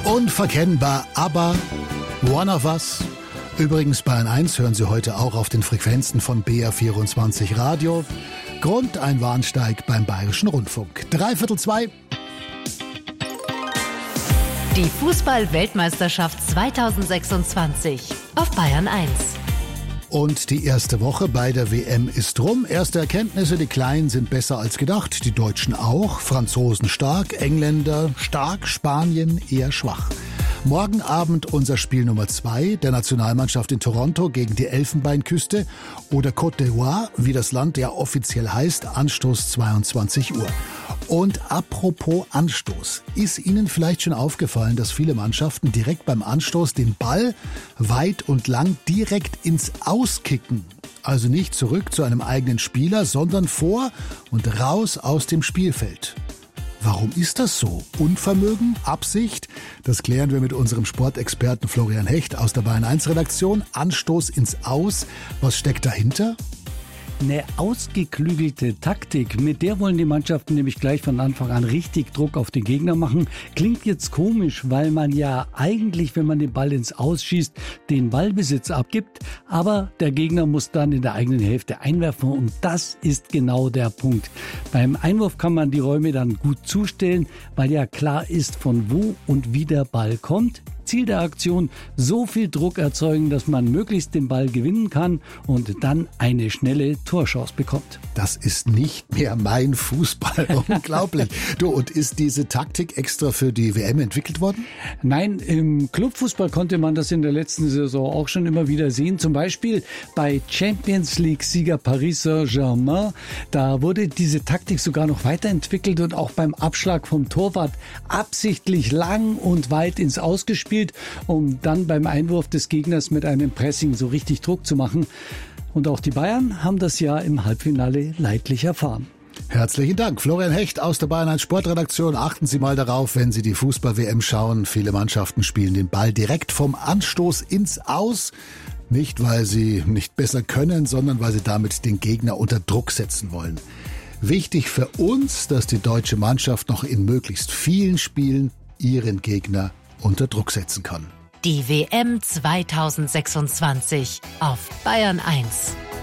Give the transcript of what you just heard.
Unverkennbar, aber One of Us. Übrigens Bayern 1 hören Sie heute auch auf den Frequenzen von BR24 Radio. Grund ein Warnsteig beim Bayerischen Rundfunk. 3:15. Die Fußball-Weltmeisterschaft 2026 auf Bayern 1. Und die erste Woche bei der WM ist rum. Erste Erkenntnisse, die Kleinen sind besser als gedacht, die Deutschen auch, Franzosen stark, Engländer stark, Spanien eher schwach. Morgen Abend unser Spiel Nummer 2 der Nationalmannschaft in Toronto gegen die Elfenbeinküste oder Côte d'Ivoire, wie das Land ja offiziell heißt, Anstoß 22 Uhr. Und apropos Anstoß, ist Ihnen vielleicht schon aufgefallen, dass viele Mannschaften direkt beim Anstoß den Ball weit und lang direkt ins Aus kicken? Also nicht zurück zu einem eigenen Spieler, sondern vor und raus aus dem Spielfeld. Warum ist das so? Unvermögen? Absicht? Das klären wir mit unserem Sportexperten Florian Hecht aus der Bayern 1 Redaktion. Anstoß ins Aus. Was steckt dahinter? Eine ausgeklügelte Taktik, mit der wollen die Mannschaften nämlich gleich von Anfang an richtig Druck auf den Gegner machen. Klingt jetzt komisch, weil man ja eigentlich, wenn man den Ball ins Aus schießt, den Ballbesitz abgibt. Aber der Gegner muss dann in der eigenen Hälfte einwerfen und das ist genau der Punkt. Beim Einwurf kann man die Räume dann gut zustellen, weil ja klar ist, von wo und wie der Ball kommt. Ziel der Aktion, so viel Druck erzeugen, dass man möglichst den Ball gewinnen kann und dann eine schnelle Torchance bekommt. Das ist nicht mehr mein Fußball. Unglaublich. Du, und ist diese Taktik extra für die WM entwickelt worden? Nein, im Clubfußball konnte man das in der letzten Saison auch schon immer wieder sehen. Zum Beispiel bei Champions League-Sieger Paris Saint-Germain. Da wurde diese Taktik sogar noch weiterentwickelt und auch beim Abschlag vom Torwart absichtlich lang und weit ins Aus gespielt, um dann beim Einwurf des Gegners mit einem Pressing so richtig Druck zu machen. Und auch die Bayern haben das ja im Halbfinale leidlich erfahren. Herzlichen Dank. Florian Hecht aus der Bayern 1 Sportredaktion. Achten Sie mal darauf, wenn Sie die Fußball-WM schauen. Viele Mannschaften spielen den Ball direkt vom Anstoß ins Aus. Nicht, weil sie nicht besser können, sondern weil sie damit den Gegner unter Druck setzen wollen. Wichtig für uns, dass die deutsche Mannschaft noch in möglichst vielen Spielen ihren Gegner unter Druck setzen kann. Die WM 2026 auf Bayern 1.